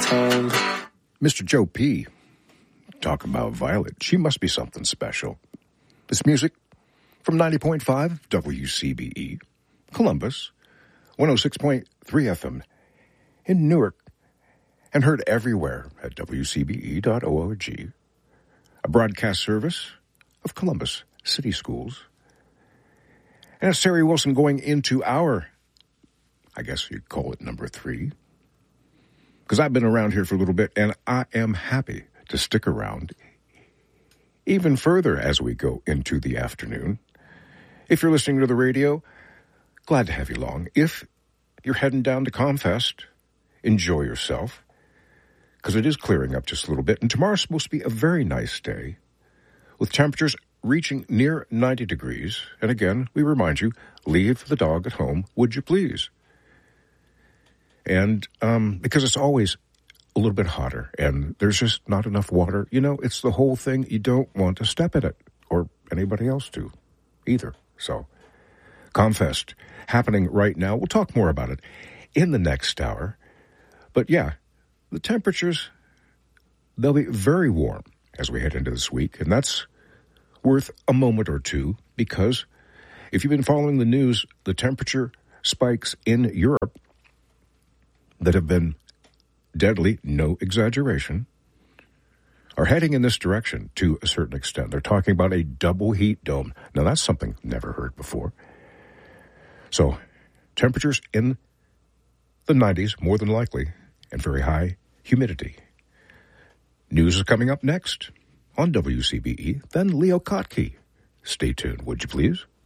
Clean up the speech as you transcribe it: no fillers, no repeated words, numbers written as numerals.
Mr. Joe P. Talk about Violet. She must be something special. This music from 90.5 WCBE, Columbus, 106.3 FM in Newark, and heard everywhere at wcbe.org. A broadcast service of Columbus City Schools. And it's Terry Wilson going into our, I guess you'd call it number 3, because I've been around here for a little bit, and I am happy to stick around even further as we go into the afternoon. If you're listening to the radio, glad to have you along. If you're heading down to Comfest, enjoy yourself, because it is clearing up just a little bit. And tomorrow's supposed to be a very nice day, with temperatures reaching near 90 degrees. And again, we remind you, leave the dog at home, would you please? And because it's always a little bit hotter, and there's just not enough water. You know, it's the whole thing. You don't want to step in it, or anybody else do, either. So, Comfest happening right now. We'll talk more about it in the next hour. But yeah, the temperatures, they'll be very warm as we head into this week, and that's worth a moment or two, because if you've been following the news, the temperature spikes in Europe that have been deadly, no exaggeration, are heading in this direction to a certain extent. They're talking about a double heat dome. Now, that's something never heard before. So, temperatures in the 90s, more than likely, and very high humidity. News is coming up next on WCBE, then Leo Kottke. Stay tuned, would you please?